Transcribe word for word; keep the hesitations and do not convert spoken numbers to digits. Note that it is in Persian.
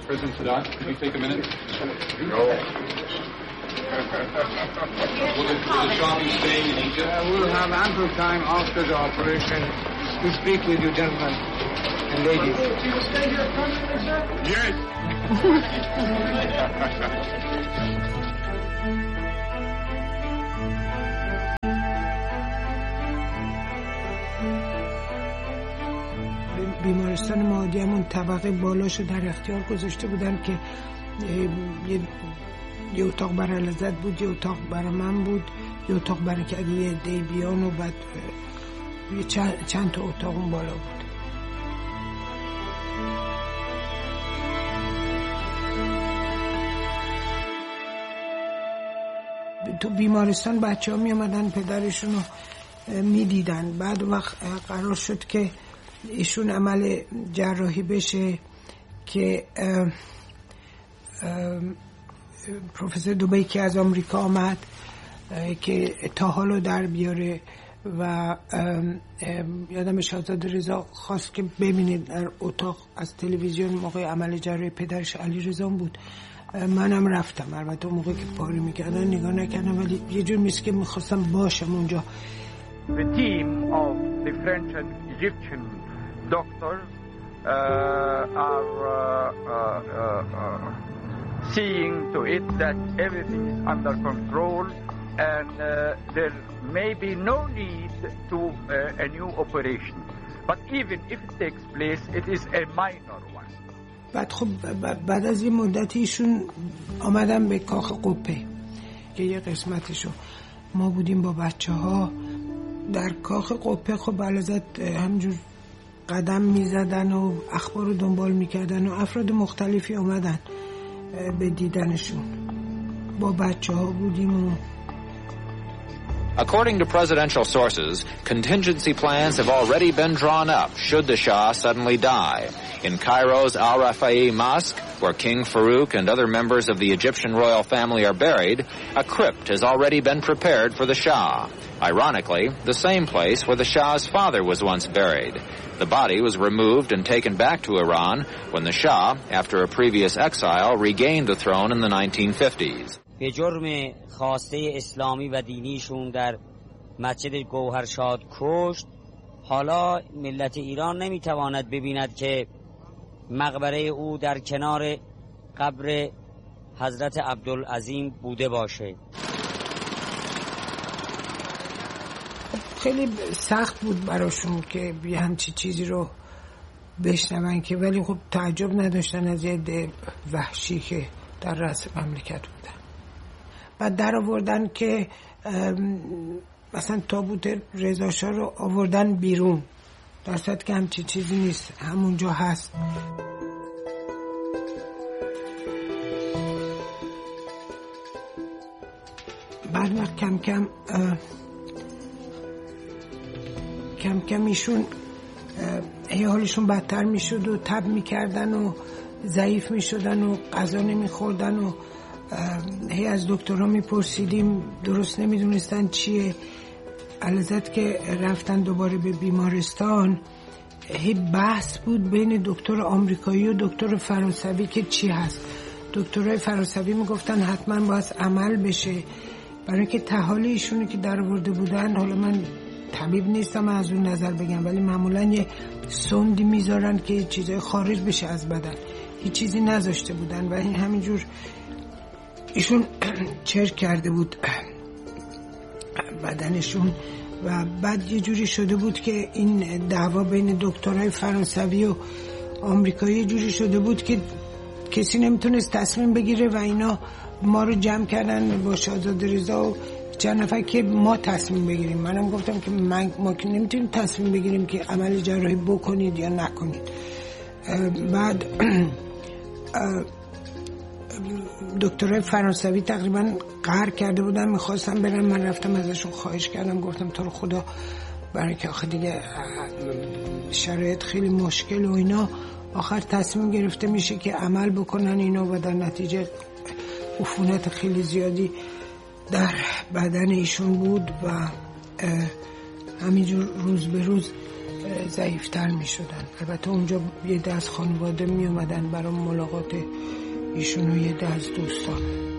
President Sadat, could you take a minute? No. Will the, will the Shah be staying in Egypt? Uh, we'll have ample time after the operation to speak with you, gentlemen and ladies. You will stay here permanently, sir? Yes. بیمارستان معادیمون طبقه بالاشو در اختیار گذاشته بودن که یه, یه اتاق برای لذت بود، یه اتاق برای من بود، یه اتاق برای که اگه یه دی بیان و بعد یه چند, چند تا اتاق اون بالا بود. تو بیمارستان بچه ها می آمدن پدرشون رو می دیدن. بعد وقت قرار شد که ایشون عمل جراحی بشه که اه اه پروفسور دوبی که از آمریکا آمد که تا حالو در بیاره و یادم شاهزاده رضا خواست که ببینید در اتاق از تلویزیون موقع عمل جراحی پدرش علی رضا بود. منم رفتم، البته موقع که پاری میکردن نگاه نکردم، ولی یه جور میست که میخواستم باشم اونجا. The team of the French and Egyptian doctors uh, are uh, uh, uh, seeing to it that everything is under control and uh, there may be no need to uh, a new operation. But even if it takes place, it is a minor one. بعد خب بعد از این مدتی ایشون آمدم به کاخ قبه که یه قسمتشو ما بودیم با بچه ها در کاخ قبه. خب علازت همجور قدم میزدن و اخبار رو دنبال میکردن و افراد مختلفی آمدن به دیدنشون. با بچه ها بودیم و According to presidential sources, contingency plans have already been drawn up should the Shah suddenly die. In Cairo's Al Rafai Mosque, where King Farouk and other members of the Egyptian royal family are buried, a crypt has already been prepared for the Shah. Ironically, the same place where the Shah's father was once buried. The body was removed and taken back to Iran when the Shah, after a previous exile, regained the throne in the nineteen fifties. به جرم خواسته اسلامی و دینیشون در مسجد گوهرشاد کشت. حالا ملت ایران نمیتواند ببیند که مقبره او در کنار قبر حضرت عبدالعظیم بوده باشه. خیلی سخت بود براشون که بی همچی چیزی رو بشنون که، ولی خب تعجب نداشتن از یه ده وحشی که در رأس مملکت بودن. بعد در آوردن که مثلا تابوت رضا شاه رو آوردن بیرون، در صورت که همچی چیزی نیست، همونجا هست. بعد وقت کم کم کم کم ایشون حالشون بدتر میشد و تب میکردن و ضعیف میشدن و غذا نمیخوردن و هی از دکترها میپرسیدیم درست نمیدونستن چیه. علازت که رفتن دوباره به بیمارستان هی بحث بود بین دکتر آمریکایی و دکتر فرانسوی که چی هست. دکترهای فرانسوی میگفتن حتما باید عمل بشه برای که تحالی ایشونو که در آورده بودن، حالا من طبیب نیستم از اون نظر بگم، ولی معمولا یه سوندی میذارن که چیزای خارج بشه از بدن، هیچ چیزی نذاشته بودن و این همینجور ایشون چرک کرده بود بدنشون. و بعد یه جوری شده بود که این دعوا بین دکترهای فرانسوی و آمریکایی یه جوری شده بود که کسی نمیتونست تصمیم بگیره و اینا ما رو جمع کردن با شاهزاده رضا و چند نفر که ما تصمیم بگیریم. منم گفتم که من ما که نمیتونیم تصمیم بگیریم که عمل جراحی بکنید یا نکنید. بعد دکترای فرانسوی تقریبا قهر کرده بودن، میخواستم برم، من رفتم ازشون خواهش کردم، گفتم تو رو خدا برای که آخه دیگه شرایط خیلی مشکل و اینا. آخر تصمیم گرفته میشه که عمل بکنن اینا و در نتیجه عفونت خیلی زیادی در بدن ایشون بود و همینجور روز به روز ضعیفتر می شدن. البته اونجا یه ده از خانواده می اومدن برای ملاقات ایشون و یه ده از دوستان.